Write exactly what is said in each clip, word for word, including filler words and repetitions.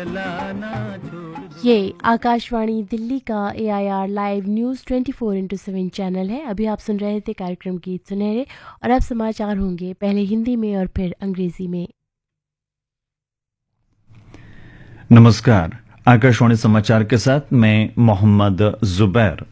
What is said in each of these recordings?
जलाना छोड़ दो। ये आकाशवाणी दिल्ली का ए आई आर लाइव न्यूज़ चौबीस इंटू सेवन चैनल है। अभी आप सुन रहे थे कार्यक्रम गीत सुनहरे और अब समाचार होंगे पहले हिंदी में और फिर अंग्रेजी में। नमस्कार, आकाशवाणी समाचार के साथ मैं मोहम्मद जुबैर।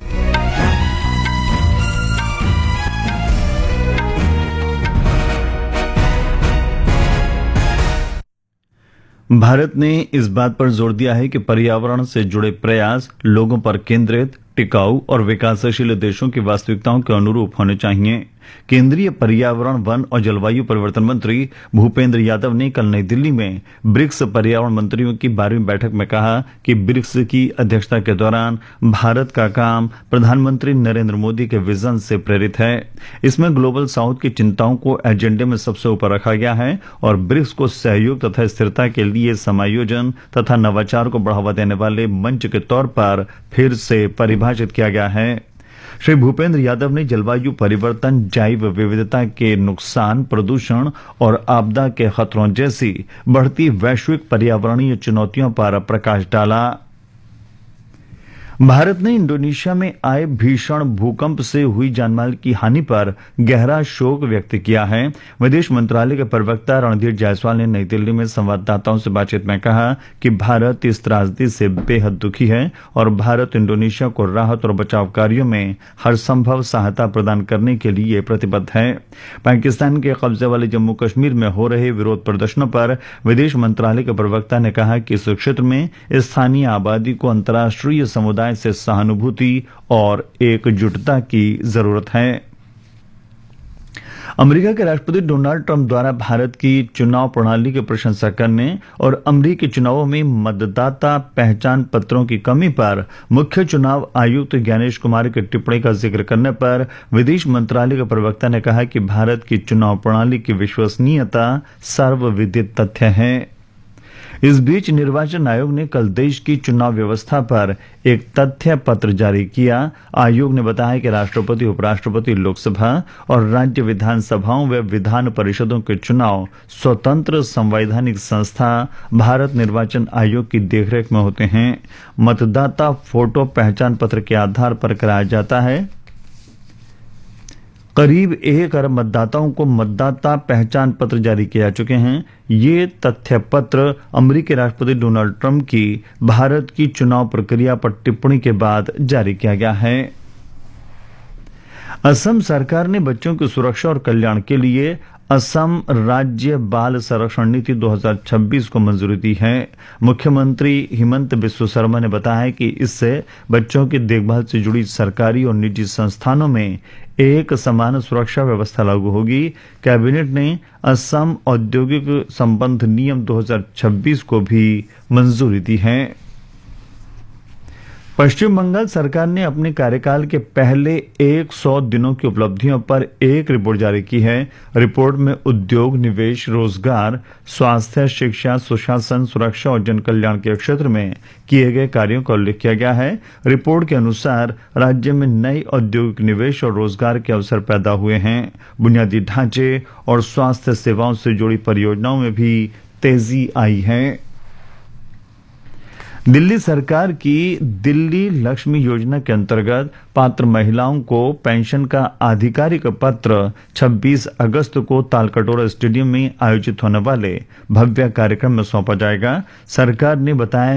भारत ने इस बात पर जोर दिया है कि पर्यावरण से जुड़े प्रयास लोगों पर केंद्रित, टिकाऊ और विकासशील देशों की वास्तविकताओं के अनुरूप होने चाहिए। केंद्रीय पर्यावरण, वन और जलवायु परिवर्तन मंत्री भूपेंद्र यादव ने कल नई दिल्ली में ब्रिक्स पर्यावरण मंत्रियों की बारहवीं बैठक में कहा कि ब्रिक्स की अध्यक्षता के दौरान भारत का काम प्रधानमंत्री नरेंद्र मोदी के विजन से प्रेरित है। इसमें ग्लोबल साउथ की चिंताओं को एजेंडे में सबसे ऊपर रखा गया है और ब्रिक्स को सहयोग तथा स्थिरता के लिए समायोजन तथा नवाचार को बढ़ावा देने वाले मंच के तौर पर फिर से परिभाषित किया गया है। श्री भूपेंद्र यादव ने जलवायु परिवर्तन, जैव विविधता के नुकसान, प्रदूषण और आपदा के खतरों जैसी बढ़ती वैश्विक पर्यावरणीय चुनौतियों पर प्रकाश डाला। भारत ने इंडोनेशिया में आए भीषण भूकंप से हुई जानमाल की हानि पर गहरा शोक व्यक्त किया है। विदेश मंत्रालय के प्रवक्ता रणधीर जायसवाल ने नई दिल्ली में संवाददाताओं से बातचीत में कहा कि भारत इस त्रासदी से बेहद दुखी है और भारत इंडोनेशिया को राहत और बचाव कार्यों में हर संभव सहायता प्रदान करने के लिए प्रतिबद्ध है। पाकिस्तान के कब्जे वाले जम्मू कश्मीर में हो रहे विरोध प्रदर्शनों पर विदेश मंत्रालय के प्रवक्ता ने कहा कि इस क्षेत्र में स्थानीय आबादी को अंतर्राष्ट्रीय समुदाय से सहानुभूति और एकजुटता की जरूरत है। अमेरिका के राष्ट्रपति डोनाल्ड ट्रंप द्वारा भारत की चुनाव प्रणाली की प्रशंसा करने और अमेरिकी चुनावों में मतदाता पहचान पत्रों की कमी पर मुख्य चुनाव आयुक्त ज्ञानेश कुमार की टिप्पणी का जिक्र करने पर विदेश मंत्रालय के प्रवक्ता ने कहा कि भारत की चुनाव प्रणाली की विश्वसनीयता सर्वविदित तथ्य है। इस बीच निर्वाचन आयोग ने कल देश की चुनाव व्यवस्था पर एक तथ्य पत्र जारी किया। आयोग ने बताया कि राष्ट्रपति, उपराष्ट्रपति, लोकसभा और राज्य विधानसभाओं व विधान परिषदों के चुनाव स्वतंत्र संवैधानिक संस्था भारत निर्वाचन आयोग की देखरेख में होते हैं। मतदाता फोटो पहचान पत्र के आधार पर कराया जाता है। करीब एक अरब मतदाताओं को मतदाता पहचान पत्र जारी किए जा चुके हैं। ये तथ्य पत्र अमेरिकी राष्ट्रपति डोनाल्ड ट्रंप की भारत की चुनाव प्रक्रिया पर टिप्पणी के बाद जारी किया गया है। असम सरकार ने बच्चों की सुरक्षा और कल्याण के लिए असम राज्य बाल संरक्षण नीति दो हज़ार छब्बीस को मंजूरी दी है। मुख्यमंत्री हिमंत बिस्वा शर्मा ने बताया कि इससे बच्चों की देखभाल से जुड़ी सरकारी और निजी संस्थानों में एक समान सुरक्षा व्यवस्था लागू होगी। कैबिनेट ने असम औद्योगिक संबंध नियम दो हज़ार छब्बीस को भी मंजूरी दी है। पश्चिम बंगाल सरकार ने अपने कार्यकाल के पहले सौ दिनों की उपलब्धियों पर एक रिपोर्ट जारी की है। रिपोर्ट में उद्योग, निवेश, रोजगार, स्वास्थ्य, शिक्षा, सुशासन, सुरक्षा और जन कल्याण के क्षेत्र में किए गए कार्यों का उल्लेख किया गया है। रिपोर्ट के अनुसार राज्य में नए औद्योगिक निवेश और रोजगार के अवसर पैदा हुए हैं। बुनियादी ढांचे और स्वास्थ्य सेवाओं से जुड़ी परियोजनाओं में भी तेजी आई है। दिल्ली सरकार की दिल्ली लक्ष्मी योजना के अंतर्गत पात्र महिलाओं को पेंशन का आधिकारिक पत्र छब्बीस अगस्त को तालकटोरा स्टेडियम में आयोजित होने वाले भव्य कार्यक्रम में सौंपा जाएगा। सरकार ने बताया